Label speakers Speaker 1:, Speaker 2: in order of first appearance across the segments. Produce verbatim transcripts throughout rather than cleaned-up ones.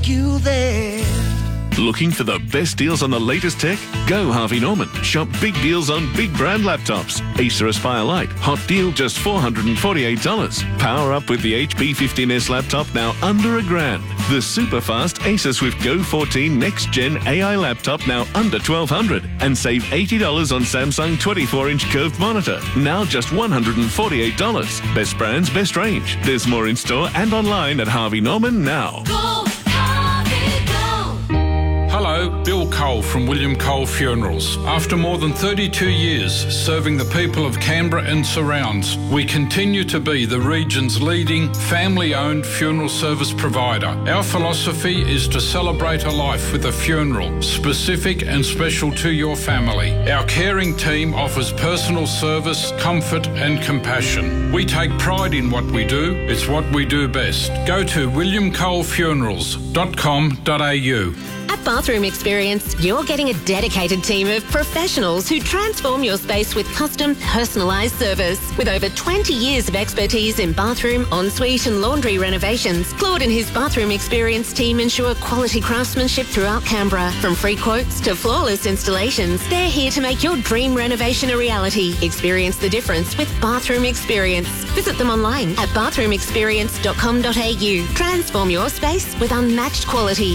Speaker 1: You there.
Speaker 2: Looking for the best deals on the latest tech? Go Harvey Norman. Shop big deals on big brand laptops. Acer Aspire Lite. Hot deal just four hundred forty-eight dollars. Power up with the H P fifteen S laptop now under a grand. The super fast Acer Swift Go fourteen Next Gen A I laptop now under twelve hundred dollars. And save eighty dollars on Samsung twenty-four inch curved monitor. Now just one hundred forty-eight dollars. Best brands, best range. There's more in store and online at Harvey Norman now.
Speaker 3: Go, Harvey, go.
Speaker 4: Hello, Bill Cole from William Cole Funerals. After more than thirty-two years serving the people of Canberra and surrounds, we continue to be the region's leading family-owned funeral service provider. Our philosophy is to celebrate a life with a funeral specific and special to your family. Our caring team offers personal service, comfort and compassion. We take pride in what we do. It's what we do best. Go to william cole funerals dot com dot a u.
Speaker 5: At Bathroom Experience, you're getting a dedicated team of professionals who transform your space with custom, personalised service. With over twenty years of expertise in bathroom, ensuite and laundry renovations, Claude and his Bathroom Experience team ensure quality craftsmanship throughout Canberra. From free quotes to flawless installations, they're here to make your dream renovation a reality. Experience the difference with Bathroom Experience. Visit them online at bathroom experience dot com dot a u. Transform your space with unmatched quality.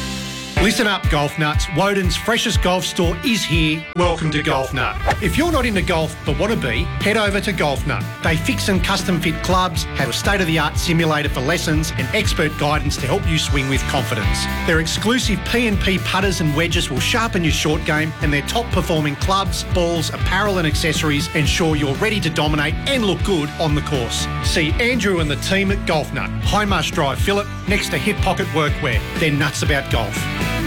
Speaker 6: Listen up, Golf Nuts. Woden's freshest golf store is here. Welcome to Golf Nut. If you're not into golf but want to be, head over to Golf Nut. They fix and custom fit clubs, have a state-of-the-art simulator for lessons and expert guidance to help you swing with confidence. Their exclusive P and P putters and wedges will sharpen your short game, and their top-performing clubs, balls, apparel and accessories ensure you're ready to dominate and look good on the course. See Andrew and the team at Golf Nut, High Marsh Drive, Phillip, next to Hip Pocket Workwear. They're nuts about golf.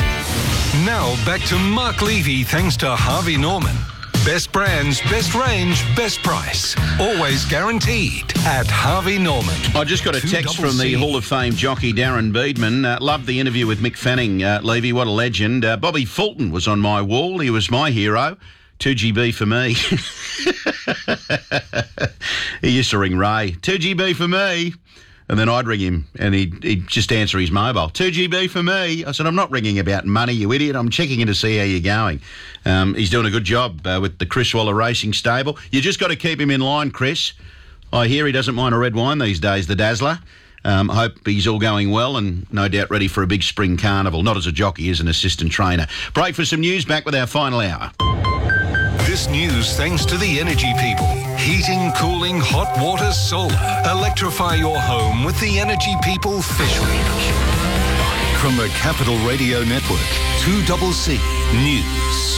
Speaker 7: Now back to Mark Levy thanks to Harvey Norman. Best brands, best range, best price. Always guaranteed at Harvey Norman.
Speaker 8: I just got a text from the Hall of Fame jockey Darren Beedman. Uh, loved the interview with Mick Fanning, uh, Levy. What a legend. Uh, Bobby Fulton was on my wall. He was my hero. two G B for me. He used to ring Ray. two G B for me. And then I'd ring him and he'd, he'd just answer his mobile. two G B for me. I said, I'm not ringing about money, you idiot. I'm checking in to see how you're going. Um, he's doing a good job uh, with the Chris Waller Racing Stable. You just got to keep him in line, Chris. I hear he doesn't mind a red wine these days, the Dazzler. Um, hope he's all going well and no doubt ready for a big spring carnival. Not as a jockey, as an assistant trainer. Break for some news, back with our final hour.
Speaker 7: This news thanks to the Energy People. Heating, cooling, hot water, solar. Electrify your home with the Energy People Fish Range. From the Capital Radio Network, two C C News.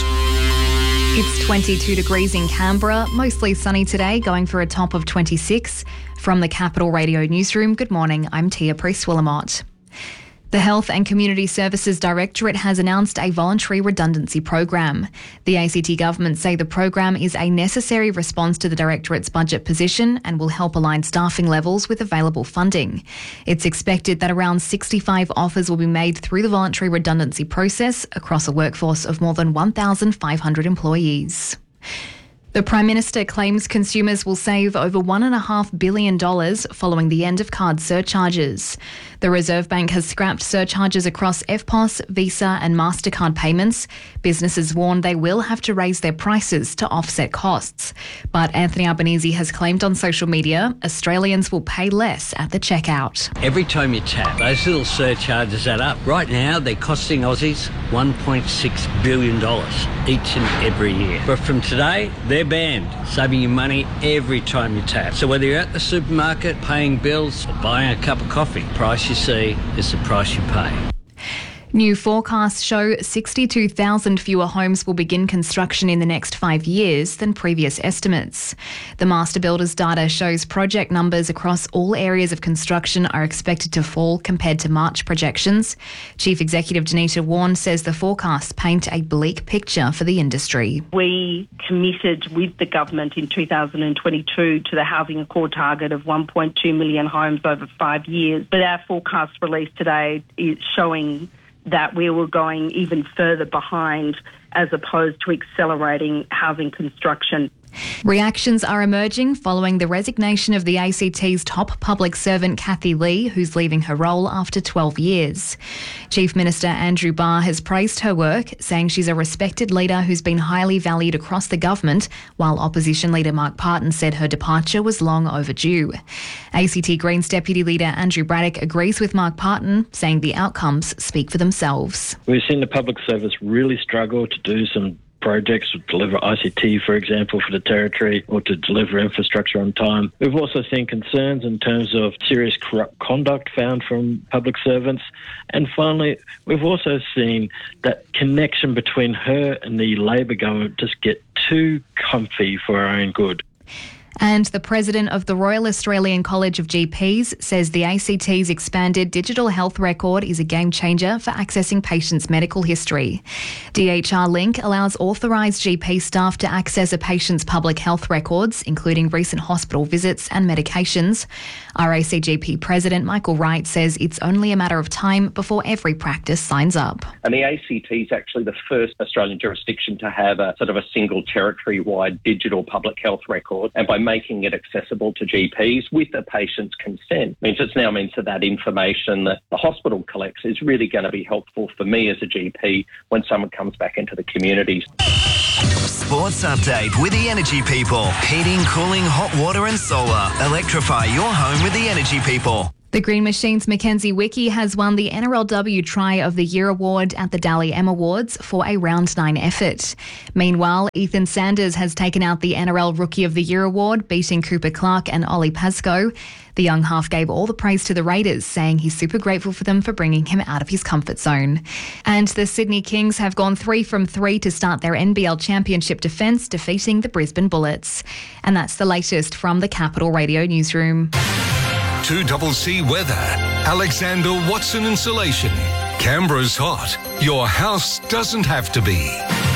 Speaker 9: It's twenty-two degrees in Canberra, mostly sunny today, going for a top of twenty-six. From the Capital Radio Newsroom, good morning, I'm Tia Priest-Willamott. The Health and Community Services Directorate has announced a voluntary redundancy program. The A C T government say the program is a necessary response to the Directorate's budget position and will help align staffing levels with available funding. It's expected that around sixty-five offers will be made through the voluntary redundancy process across a workforce of more than one thousand five hundred employees. The Prime Minister claims consumers will save over one point five billion dollars following the end of card surcharges. The Reserve Bank has scrapped surcharges across F P O S, Visa and MasterCard payments. Businesses warn they will have to raise their prices to offset costs. But Anthony Albanese has claimed on social media Australians will pay less at the checkout.
Speaker 10: Every time you tap, those little surcharges add up. Right now, they're costing Aussies one point six billion dollars each and every year. But from today, they're banned, saving you money every time you tap. So whether you're at the supermarket, paying bills, or buying a cup of coffee, the price you see is the price you pay.
Speaker 9: New forecasts show sixty-two thousand fewer homes will begin construction in the next five years than previous estimates. The Master Builders data shows project numbers across all areas of construction are expected to fall compared to March projections. Chief Executive Janita Warne says the forecasts paint a bleak picture for the industry.
Speaker 11: We committed with the government in two thousand twenty-two to the Housing Accord target of one point two million homes over five years, but our forecast released today is showing that we were going even further behind as opposed to accelerating housing construction.
Speaker 9: Reactions are emerging following the resignation of the A C T's top public servant Kathy Lee, who's leaving her role after twelve years. Chief Minister Andrew Barr has praised her work, saying she's a respected leader who's been highly valued across the government, while opposition leader Mark Parton said her departure was long overdue. A C T Greens Deputy Leader Andrew Braddock agrees with Mark Parton, saying the outcomes speak for themselves.
Speaker 1: We've seen the public service really struggle to do some projects, to deliver I C T, for example, for the Territory, or to deliver infrastructure on time. We've also seen concerns in terms of serious corrupt conduct found from public servants. And finally, we've also seen that connection between her and the Labor government just get too comfy for our own good.
Speaker 9: And the president of the Royal Australian College of G Ps says the A C T's expanded digital health record is a game changer for accessing patients' medical history. D H R Link allows authorised G P staff to access a patient's public health records, including recent hospital visits and medications. R A C G P President Michael Wright says it's only a matter of time before every practice signs up.
Speaker 12: And the A C T is actually the first Australian jurisdiction to have a sort of a single territory-wide digital public health record, and by making it accessible to G Ps with the patient's consent means it now means that that information that the hospital collects is really going to be helpful for me as a G P when someone comes back into the community.
Speaker 13: Sports update with the Energy People. Heating, cooling, hot water and solar. Electrify your home with the Energy People.
Speaker 9: The Green Machines Mackenzie Wickie has won the N R L W Try of the Year award at the Dally M Awards for a round nine effort. Meanwhile, Ethan Sanders has taken out the N R L Rookie of the Year award, beating Cooper Clark and Ollie Pascoe. The young half gave all the praise to the Raiders, saying he's super grateful for them for bringing him out of his comfort zone. And the Sydney Kings have gone three from three to start their N B L Championship defence, defeating the Brisbane Bullets. And that's the latest from the Capital Radio Newsroom.
Speaker 7: two C weather. Alexander Watson Insulation. Canberra's hot. Your house doesn't have to be.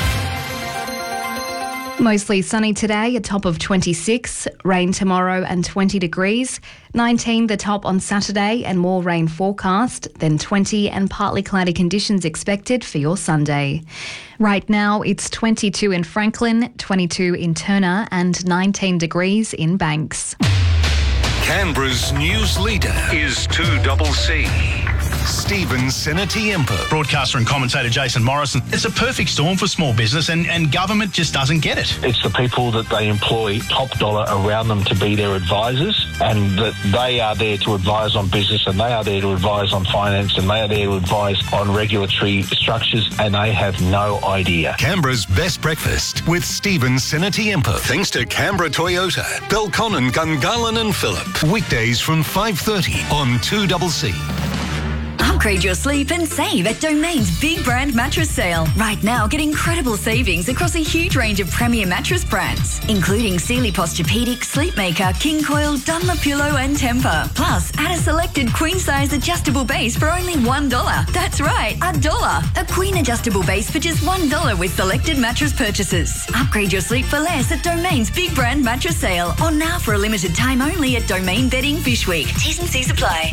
Speaker 9: Mostly sunny today, a top of twenty-six. Rain tomorrow and twenty degrees. nineteen the top on Saturday and more rain forecast. Then twenty and partly cloudy conditions expected for your Sunday. Right now it's twenty-two in Franklin, twenty-two in Turner and nineteen degrees in Banks.
Speaker 7: Canberra's news leader is two C. Stephen Senatiempo.
Speaker 14: Broadcaster and commentator Jason Morrison. It's a perfect storm for small business and, and government just doesn't get it.
Speaker 15: It's the people that they employ top dollar around them to be their advisors, and that they are there to advise on business, and they are there to advise on finance, and they are there to advise on regulatory structures, and they have no idea.
Speaker 7: Canberra's best breakfast with Stephen Senatiempo. Thanks to Canberra Toyota, Belconnen, Gungahlin and Phillip. Weekdays from five thirty on two C.
Speaker 16: Upgrade your sleep and save at Domain's Big Brand Mattress Sale. Right now, get incredible savings across a huge range of premier mattress brands, including Sealy Posturepedic, Sleepmaker, King Coil, Dunlopillow and Tempur. Plus, add a selected queen-size adjustable base for only one dollar. That's right, a dollar. A queen adjustable base for just one dollar with selected mattress purchases. Upgrade your sleep for less at Domain's Big Brand Mattress Sale. On now for a limited time only at Domain Bedding Fish Week. T's and C's apply.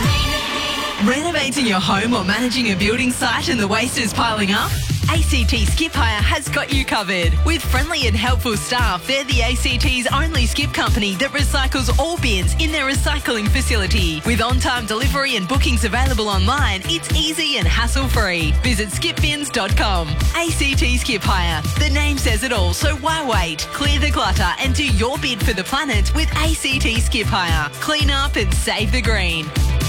Speaker 17: Renovating your home or managing a building site and the waste is piling up? A C T Skip Hire has got you covered. With friendly and helpful staff, they're the A C T's only skip company that recycles all bins in their recycling facility. With on-time delivery and bookings available online, it's easy and hassle-free. Visit skip bins dot com. A C T Skip Hire. The name says it all, so why wait? Clear the clutter and do your bid for the planet with A C T Skip Hire. Clean up and save the green.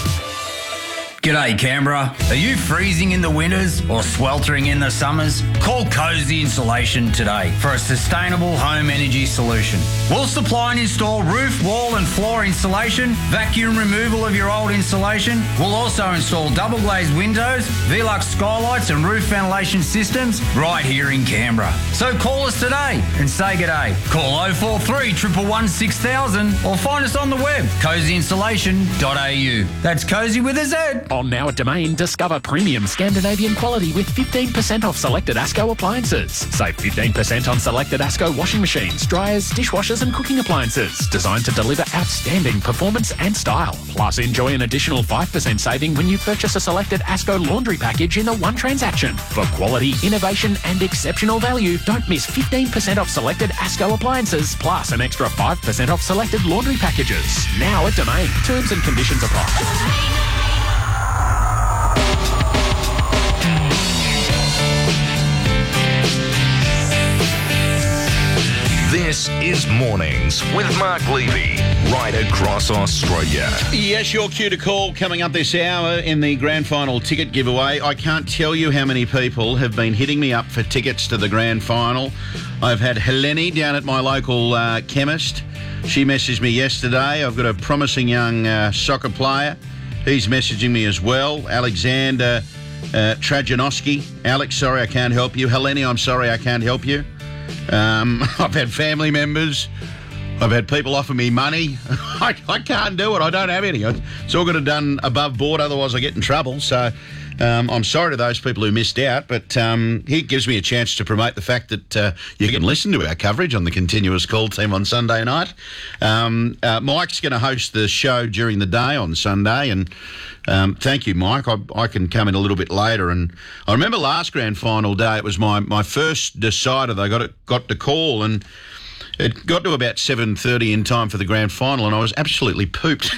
Speaker 18: G'day Canberra. Are you freezing in the winters or sweltering in the summers? Call Cozy Insulation today for a sustainable home energy solution. We'll supply and install roof, wall and floor insulation, vacuum removal of your old insulation. We'll also install double glazed windows, Velux skylights and roof ventilation systems right here in Canberra. So call us today and say g'day. Call oh four three, one one one, six thousand or find us on the web, cozy insulation dot a u. That's cozy with a Z.
Speaker 19: On Now at Domain, discover premium Scandinavian quality with fifteen percent off selected ASCO appliances. Save fifteen percent on selected ASCO washing machines, dryers, dishwashers and cooking appliances. Designed to deliver outstanding performance and style. Plus, enjoy an additional five percent saving when you purchase a selected ASCO laundry package in a one transaction. For quality, innovation and exceptional value, don't miss fifteen percent off selected ASCO appliances, plus an extra five percent off selected laundry packages. Now at Domain. Terms and conditions apply.
Speaker 7: This is Mornings with Mark Levy, right across Australia.
Speaker 8: Yes, your cue to call coming up this hour in the grand final ticket giveaway. I can't tell you how many people have been hitting me up for tickets to the grand final. I've had Helene down at my local uh, chemist. She messaged me yesterday. I've got a promising young uh, soccer player. He's messaging me as well. Alexander uh, Trajanowski. Alex, sorry I can't help you. Helene, I'm sorry I can't help you. Um, I've had family members. I've had people offer me money. I, I can't do it. I don't have any. It's all got to be done above board, otherwise I get in trouble. So um, I'm sorry to those people who missed out, but um, he gives me a chance to promote the fact that uh, you can listen to our coverage on the Continuous Call team on Sunday night. Um, uh, Mike's going to host the show during the day on Sunday, and Um, thank you, Mike. I, I can come in a little bit later. And I remember last grand final day, it was my, my first decider. They got it, got to call, and it got to about seven thirty in time for the grand final, and I was absolutely pooped.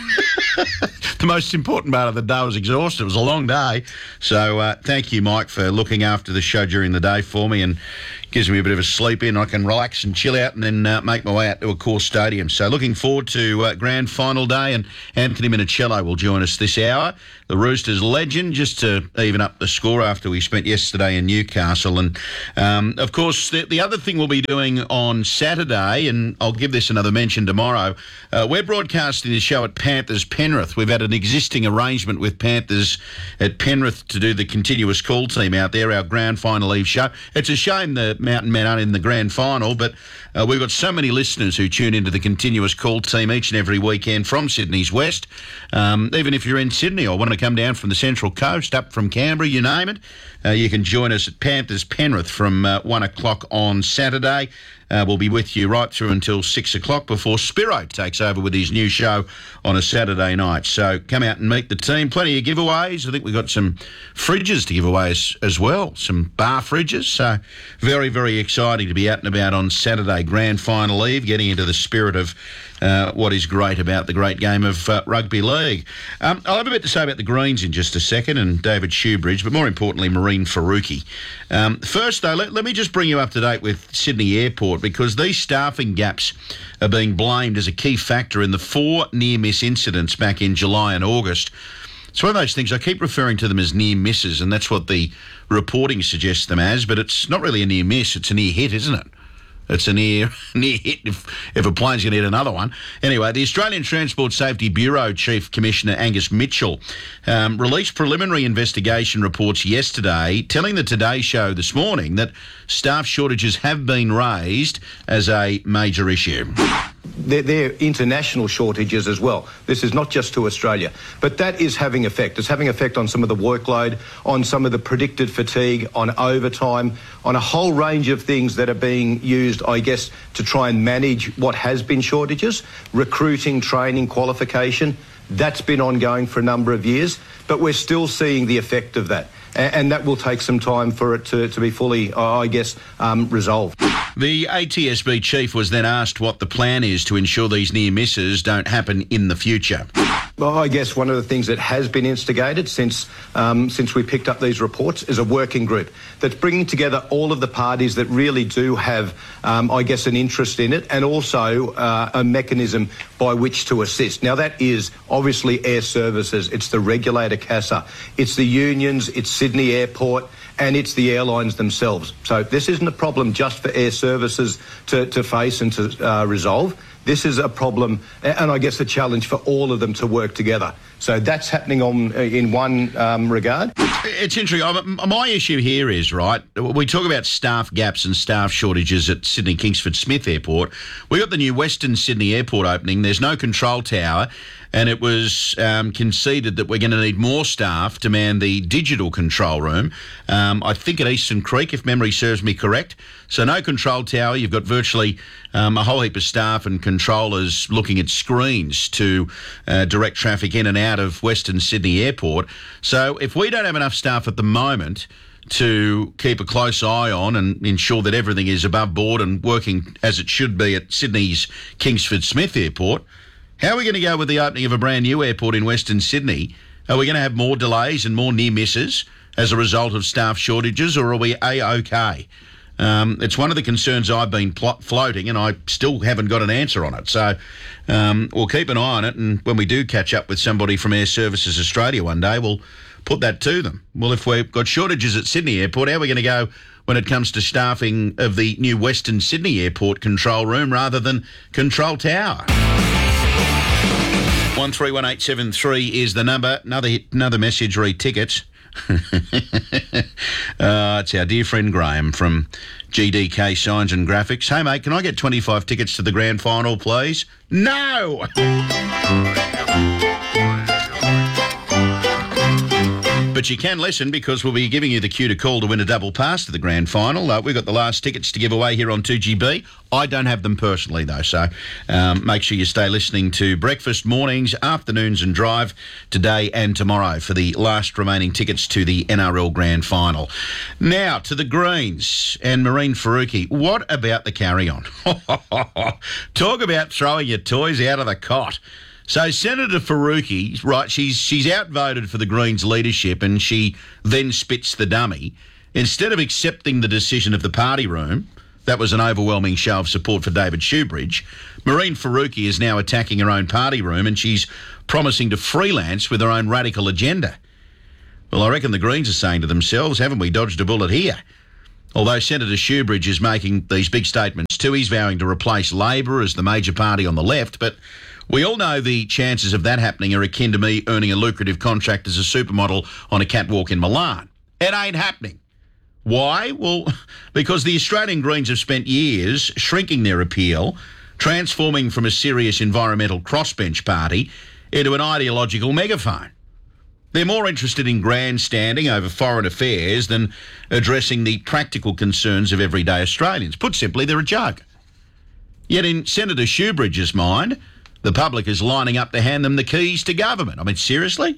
Speaker 8: The most important part of the day, I was exhausted. It was a long day. So uh, thank you, Mike, for looking after the show during the day for me, and gives me a bit of a sleep in. I can relax and chill out and then uh, make my way out to Accor Stadium. So looking forward to uh, grand final day, and Anthony Minicello will join us this hour. The Roosters legend, just to even up the score after we spent yesterday in Newcastle. And, um, of course, the, the other thing we'll be doing on Saturday, and I'll give this another mention tomorrow, uh, we're broadcasting the show at Panthers Penrith. We've had an existing arrangement with Panthers at Penrith to do the Continuous Call team out there, our grand final eve show. It's a shame the Mountain Men aren't in the grand final, but uh, we've got so many listeners who tune into the Continuous Call team each and every weekend from Sydney's west. Um, even if you're in Sydney or want to come down from the Central Coast, up from Canberra, you name it, uh, you can join us at Panthers Penrith from uh, one o'clock on Saturday. Uh, we'll be with you right through until six o'clock before Spiro takes over with his new show on a Saturday night. So come out and meet the team. Plenty of giveaways. I think we've got some fridges to give away as, as well, some bar fridges. So very, very exciting to be out and about on Saturday, grand final eve, getting into the spirit of uh, what is great about the great game of uh, rugby league. Um, I'll have a bit to say about the Greens in just a second, and David Shoebridge, but more importantly, Marine Faruqi. Um, first, though, let, let me just bring you up to date with Sydney Airport, because these staffing gaps are being blamed as a key factor in the four near-miss incidents back in July and August. It's one of those things, I keep referring to them as near misses, and that's what the reporting suggests them as, but it's not really a near miss, it's a near hit, isn't it? It's a near near hit if, if a plane's going to hit another one. Anyway, the Australian Transport Safety Bureau Chief Commissioner Angus Mitchell um, released preliminary investigation reports yesterday, telling the Today Show this morning that staff shortages have been raised as a major issue.
Speaker 20: They're, they're international shortages as well. This is not just to Australia. But that is having effect. It's having effect on some of the workload, on some of the predicted fatigue, on overtime, on a whole range of things that are being used, I guess, to try and manage what has been shortages. Recruiting, training, qualification, that's been ongoing for a number of years, but we're still seeing the effect of that. And that will take some time for it to, to be fully, I guess, um, resolved.
Speaker 8: The A T S B chief was then asked what the plan is to ensure these near misses don't happen in the future.
Speaker 20: Well, I guess one of the things that has been instigated since um, since we picked up these reports is a working group that's bringing together all of the parties that really do have, um, I guess, an interest in it, and also uh, a mechanism by which to assist. Now, that is obviously Air Services, it's the regulator CASA, it's the unions, it's Sydney Airport, and it's the airlines themselves. So this isn't a problem just for Air Services to, to face and to uh, resolve. This is a problem, and I guess a challenge for all of them to work together. So that's happening on in one um, regard.
Speaker 8: It's interesting. My issue here is, right, we talk about staff gaps and staff shortages at Sydney Kingsford Smith Airport. We got the new Western Sydney Airport opening. There's no control tower, and it was um, conceded that we're going to need more staff to man the digital control room. Um, I think at Eastern Creek, if memory serves me correct. So no control tower. You've got virtually um, a whole heap of staff and controllers looking at screens to uh, direct traffic in and out of Western Sydney Airport. So if we don't have enough staff at the moment to keep a close eye on and ensure that everything is above board and working as it should be at Sydney's Kingsford Smith Airport, how are we going to go with the opening of a brand new airport in Western Sydney? Are we going to have more delays and more near misses as a result of staff shortages, or are we A-OK? Um, it's one of the concerns I've been pl- floating, and I still haven't got an answer on it. So um, we'll keep an eye on it, and when we do catch up with somebody from Air Services Australia one day, we'll put that to them. Well, if we've got shortages at Sydney Airport, how are we going to go when it comes to staffing of the new Western Sydney Airport control room rather than control tower? one three one eight seven three is the number. Another another message, read tickets. uh, it's our dear friend Graham from G D K Signs and Graphics. Hey, mate, can I get twenty-five tickets to the grand final, please? No! But you can listen, because we'll be giving you the cue to call to win a double pass to the grand final. Uh, we've got the last tickets to give away here on two G B. I don't have them personally, though, so um, make sure you stay listening to breakfast, mornings, afternoons and drive today and tomorrow for the last remaining tickets to the N R L grand final. Now, to the Greens and Marine Faruqi. What about the carry-on? Talk about throwing your toys out of the cot. So Senator Faruqi, right, she's she's outvoted for the Greens leadership, and she then spits the dummy. Instead of accepting the decision of the party room, that was an overwhelming show of support for David Shoebridge, Marine Faruqi is now attacking her own party room, and she's promising to freelance with her own radical agenda. Well, I reckon the Greens are saying to themselves, haven't we dodged a bullet here? Although Senator Shoebridge is making these big statements too, he's vowing to replace Labor as the major party on the left, but we all know the chances of that happening are akin to me earning a lucrative contract as a supermodel on a catwalk in Milan. It ain't happening. Why? Well, because the Australian Greens have spent years shrinking their appeal, transforming from a serious environmental crossbench party into an ideological megaphone. They're more interested in grandstanding over foreign affairs than addressing the practical concerns of everyday Australians. Put simply, they're a joke. Yet in Senator Shoebridge's mind, the public is lining up to hand them the keys to government. I mean, seriously?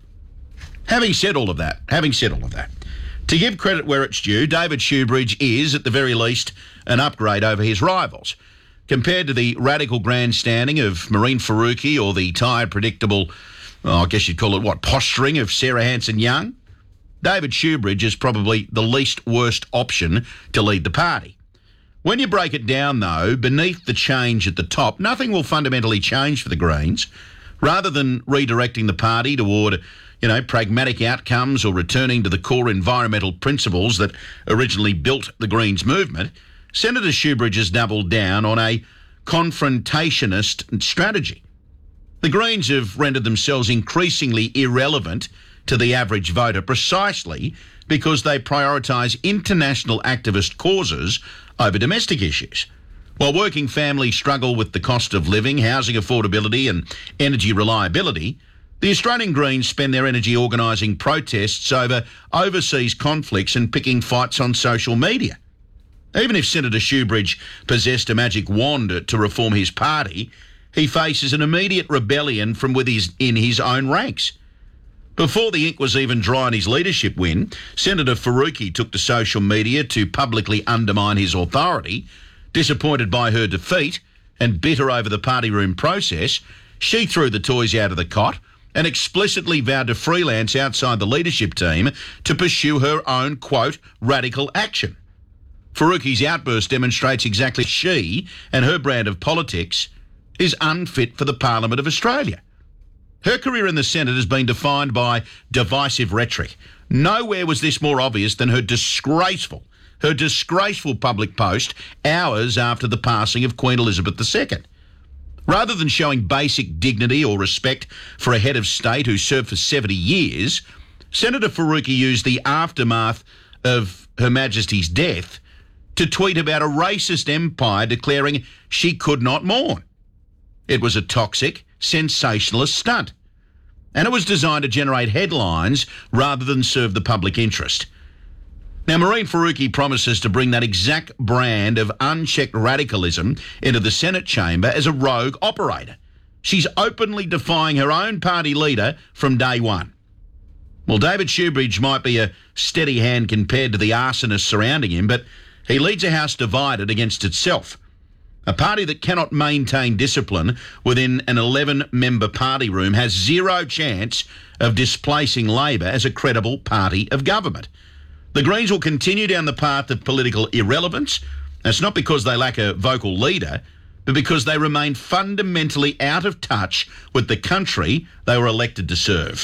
Speaker 8: Having said all of that, having said all of that, to give credit where it's due, David Shoebridge is, at the very least, an upgrade over his rivals. Compared to the radical grandstanding of Marine Faruqi or the tired, predictable, oh, I guess you'd call it, what, posturing of Sarah Hanson-Young, David Shoebridge is probably the least worst option to lead the party. When you break it down, though, beneath the change at the top, nothing will fundamentally change for the Greens. Rather than redirecting the party toward, you know, pragmatic outcomes or returning to the core environmental principles that originally built the Greens movement, Senator Shoebridge has doubled down on a confrontationist strategy. The Greens have rendered themselves increasingly irrelevant to the average voter precisely because they prioritise international activist causes over domestic issues. While working families struggle with the cost of living, housing affordability and energy reliability, the Australian Greens spend their energy organising protests over overseas conflicts and picking fights on social media. Even if Senator Shoebridge possessed a magic wand to reform his party, he faces an immediate rebellion from within his own ranks. Before the ink was even dry on his leadership win, Senator Faruqi took to social media to publicly undermine his authority. Disappointed by her defeat and bitter over the party room process, she threw the toys out of the cot and explicitly vowed to freelance outside the leadership team to pursue her own, quote, radical action. Faruqi's outburst demonstrates exactly she and her brand of politics is unfit for the Parliament of Australia. Her career in the Senate has been defined by divisive rhetoric. Nowhere was this more obvious than her disgraceful, her disgraceful public post hours after the passing of Queen Elizabeth the Second. Rather than showing basic dignity or respect for a head of state who served for seventy years, Senator Faruqi used the aftermath of Her Majesty's death to tweet about a racist empire declaring she could not mourn. It was a toxic, sensationalist stunt, and it was designed to generate headlines rather than serve the public interest. Now, Mehreen Faruqi promises to bring that exact brand of unchecked radicalism into the Senate chamber as a rogue operator. She's openly defying her own party leader from day one. Well, David Shoebridge might be a steady hand compared to the arsonists surrounding him, but he leads a House divided against itself. A party that cannot maintain discipline within an eleven-member party room has zero chance of displacing Labor as a credible party of government. The Greens will continue down the path of political irrelevance. That's not because they lack a vocal leader, but because they remain fundamentally out of touch with the country they were elected to serve.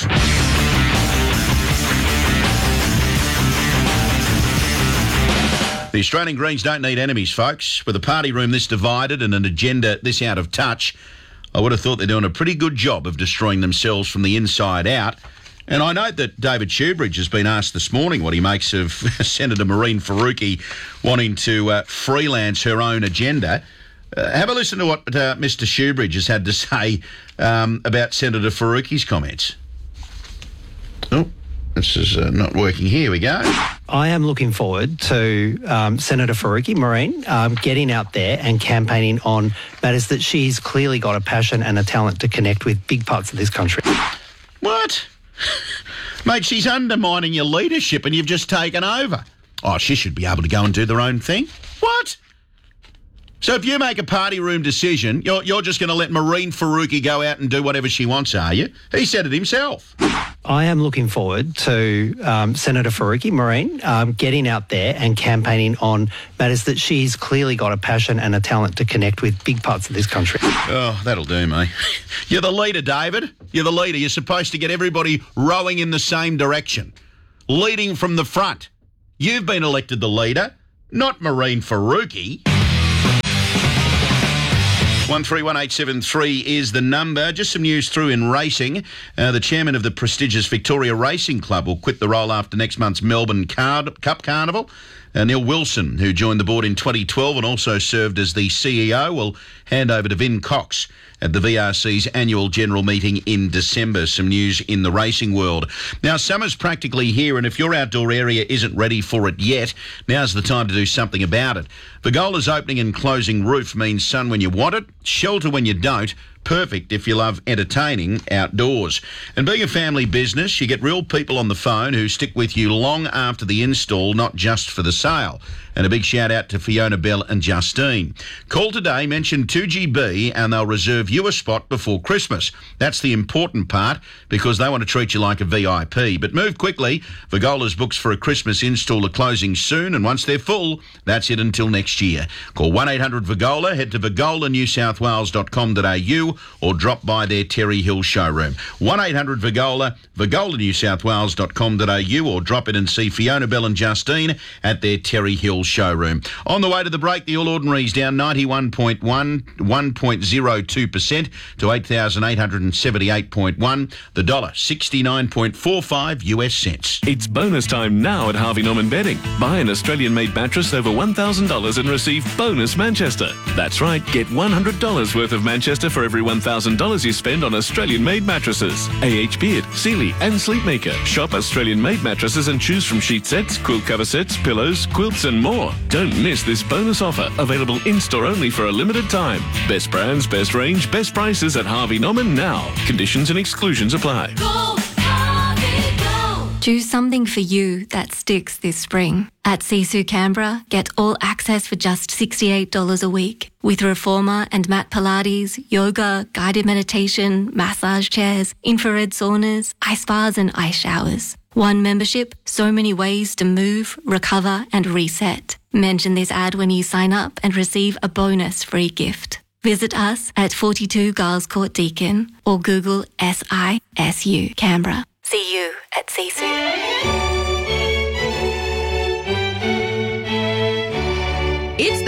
Speaker 8: The Australian Greens don't need enemies, folks. With a party room this divided and an agenda this out of touch, I would have thought they're doing a pretty good job of destroying themselves from the inside out. And I note that David Shoebridge has been asked this morning what he makes of Senator Mehreen Faruqi wanting to uh, freelance her own agenda. Uh, have a listen to what uh, Mister Shoebridge has had to say um, about Senator Faruqi's comments. Oh, this is uh, not working. Here we go.
Speaker 21: I am looking forward to um, Senator Faruqi, Mehreen, um, getting out there and campaigning on matters that she's clearly got a passion and a talent to connect with big parts of this country.
Speaker 8: What? Mate, she's undermining your leadership and you've just taken over. Oh, she should be able to go and do their own thing. What? So if you make a party room decision, you're, you're just going to let Mehreen Faruqi go out and do whatever she wants, are you? He said it himself.
Speaker 21: I am looking forward to um, Senator Faruqi, Mehreen, um, getting out there and campaigning on matters that she's clearly got a passion and a talent to connect with big parts of this country.
Speaker 8: Oh, that'll do, mate. You're the leader, David. You're the leader. You're supposed to get everybody rowing in the same direction, leading from the front. You've been elected the leader, not Mehreen Faruqi. one three one eight seven three is the number. Just some news through in racing. Uh, the chairman of the prestigious Victoria Racing Club will quit the role after next month's Melbourne Card- Cup Carnival. Uh, Neil Wilson, who joined the board in twenty twelve and also served as the C E O, will hand over to Vin Cox at the V R C's annual general meeting in December. Some news in the racing world. Now, summer's practically here, and if your outdoor area isn't ready for it yet, now's the time to do something about it. Vigola's opening and closing roof means sun when you want it, shelter when you don't. Perfect if you love entertaining outdoors. And being a family business, you get real people on the phone who stick with you long after the install, not just for the sale. And a big shout out to Fiona Bell and Justine. Call today, mention two G B, and they'll reserve you a spot before Christmas. That's the important part, because they want to treat you like a V I P. But move quickly. Vigola's books for a Christmas install are closing soon, and once they're full, that's it until next year. Call one eight hundred Vigola, head to vigola new south wales dot com dot a u or drop by their Terry Hill showroom. one eight hundred Vigola, vigola new south wales dot com dot a u or drop in and see Fiona Bell and Justine at their Terry Hill showroom. On the way to the break, the All Ordinaries down ninety-one point one, one point zero two percent to eight thousand eight hundred seventy-eight point one. The dollar, sixty-nine point four five US cents.
Speaker 2: It's bonus time now at Harvey Norman Bedding. Buy an Australian-made mattress over one thousand dollars and receive bonus Manchester. That's right, get one hundred dollars worth of Manchester for every one thousand dollars you spend on Australian-made mattresses. A H Beard, Sealy and Sleepmaker. Shop Australian-made mattresses and choose from sheet sets, quilt cover sets, pillows, quilts and more. Don't miss this bonus offer, available in-store only for a limited time. Best brands, best range, best prices at Harvey Norman now. Conditions and exclusions apply.
Speaker 3: Go, Harvey, go.
Speaker 22: Do something for you that sticks this spring. At Sisu Canberra, get all access for just sixty-eight dollars a week. With reformer and mat Pilates, yoga, guided meditation, massage chairs, infrared saunas, ice baths and ice showers. One membership, so many ways to move, recover and reset. Mention this ad when you sign up and receive a bonus free gift. Visit us at forty-two Giles Court Deakin or Google S I S U Canberra. See you at Sisu.
Speaker 17: It's that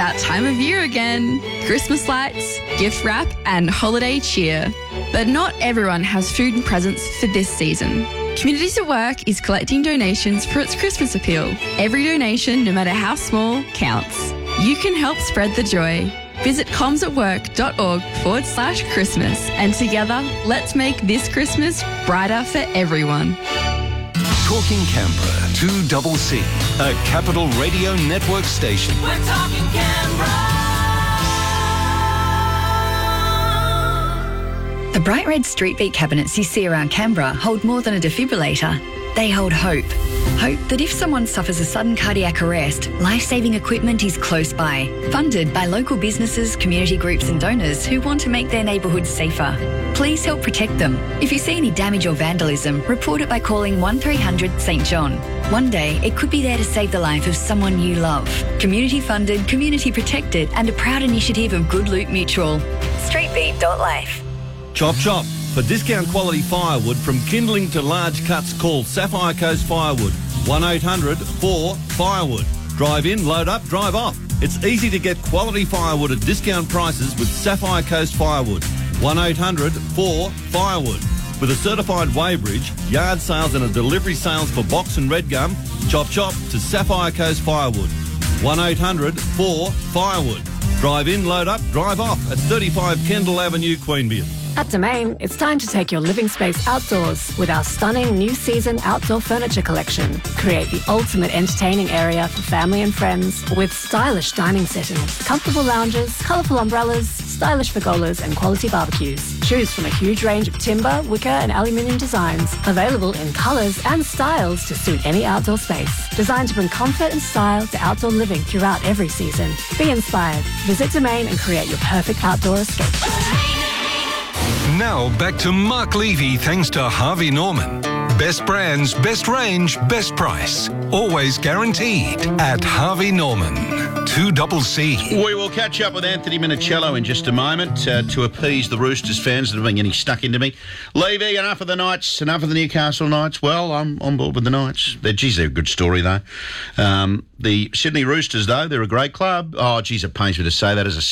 Speaker 4: that time of year again. Christmas lights, gift wrap, and holiday cheer. But not everyone has food and presents for this season. Communities at Work is collecting donations for its Christmas appeal. Every donation, no matter how small, counts. You can help spread the joy. Visit comsatwork.org forward slash Christmas, and together, let's make this Christmas brighter for everyone.
Speaker 7: Talking Canberra, two double C, a Capital Radio Network station.
Speaker 3: We're talking Canberra.
Speaker 16: The bright red street beat cabinets you see around Canberra hold more than a defibrillator. They hold hope. Hope that if someone suffers a sudden cardiac arrest, life-saving equipment is close by. Funded by local businesses, community groups and donors who want to make their neighbourhoods safer. Please help protect them. If you see any damage or vandalism, report it by calling one three hundred St John. One day, it could be there to save the life of someone you love. Community funded, community protected and a proud initiative of Good Loot Mutual. streetbeat dot life.
Speaker 5: Chop chop. For discount quality firewood from kindling to large cuts, call Sapphire Coast Firewood. one eight hundred four firewood. Drive in, load up, drive off. It's easy to get quality firewood at discount prices with Sapphire Coast Firewood. one eight hundred four firewood. With a certified weighbridge, yard sales and a delivery sales for box and red gum, chop chop to Sapphire Coast Firewood. one eight hundred four firewood. Drive in, load up, drive off at thirty-five Kendall Avenue, Queanbeyan.
Speaker 23: At Domain, it's time to take your living space outdoors with our stunning new season outdoor furniture collection. Create the ultimate entertaining area for family and friends with stylish dining settings, comfortable lounges, colourful umbrellas, stylish pergolas and quality barbecues. Choose from a huge range of timber, wicker and aluminium designs, available in colours and styles to suit any outdoor space. Designed to bring comfort and style to outdoor living throughout every season. Be inspired. Visit Domain and create your perfect outdoor escape.
Speaker 7: Now back to Mark Levy thanks to Harvey Norman. Best brands, best range, best price. Always guaranteed at Harvey Norman. two double C.
Speaker 8: We will catch up with Anthony Minicello in just a moment uh, to appease the Roosters fans that have been getting stuck into me. Levy, enough of the Knights, enough of the Newcastle Knights. Well, I'm on board with the Knights. They're, geez, they're a good story, though. Um, the Sydney Roosters, though, they're a great club. Oh, geez, it pains me to say that as a